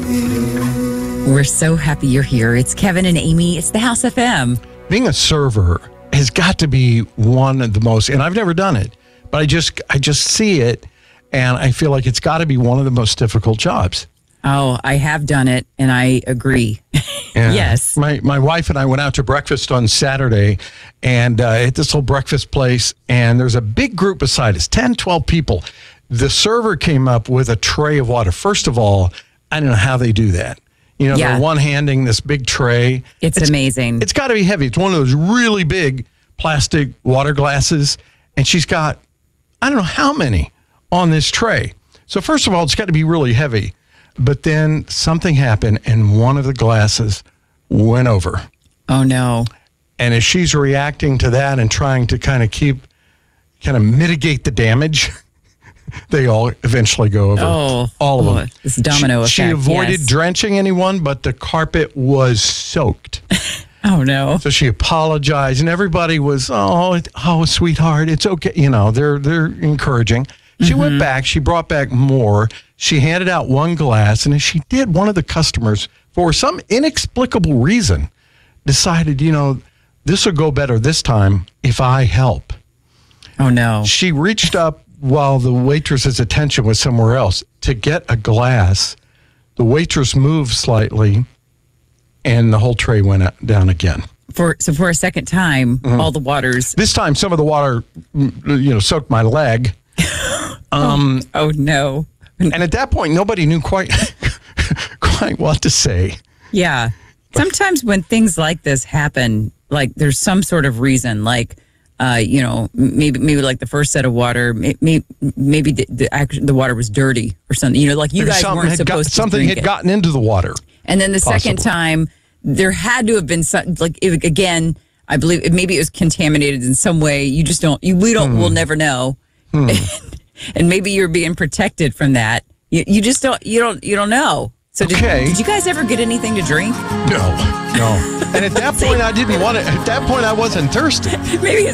We're so happy you're here. It's Kevin and Amy. It's the House FM. Being a server has got to be one of the most, and I've never done it, but I just see it, and I feel like it's got to be one of the most difficult jobs. Oh, I have done it, and I agree. Yeah. Yes. My wife and I went out to breakfast on Saturday and at this little breakfast place, and there's a big group beside us, 10, 12 people. The server came up with a tray of water. First of all, I don't know how they do that. You know, they're one-handing this big tray. It's amazing. It's got to be heavy. It's one of those really big plastic water glasses, and she's got, I don't know how many on this tray. So first of all, it's got to be really heavy. But then something happened, and one of the glasses went over. Oh, no. And as she's reacting to that and trying to kind of mitigate the damage, they all eventually go over. Oh, all of them. This domino effect. She avoided drenching anyone, but the carpet was soaked. Oh, no. So she apologized, and everybody was, oh, sweetheart, it's okay. You know, they're encouraging. She went back. She brought back more. She handed out one glass, and as she did, one of the customers, for some inexplicable reason, decided, you know, this will go better this time if I help. Oh, no. She reached up while the waitress's attention was somewhere else to get a glass. The waitress moved slightly, and the whole tray went down again. For a second time, all the waters. This time, some of the water, soaked my leg. Oh, no. And at that point, nobody knew quite what to say. Yeah. Sometimes when things like this happen, like there's some sort of reason, like, maybe like the first set of water, maybe the water was dirty or something. You know, like you guys weren't supposed to something drink had gotten into the water. And then the second time, there had to have been again, I believe maybe it was contaminated in some way. You just we'll never know. And maybe you're being protected from that. You just don't know. So did you guys ever get anything to drink? No. And at that point, I didn't want it. At that point, I wasn't thirsty. Maybe